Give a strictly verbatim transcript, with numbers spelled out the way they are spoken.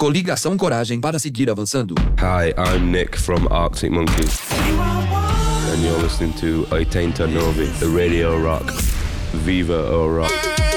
Coligação Coragem para seguir avançando. Hi, I'm Nick from Arctic Monkeys. And you're listening to Oitenta Novi, the Radio Rock. Viva o Rock.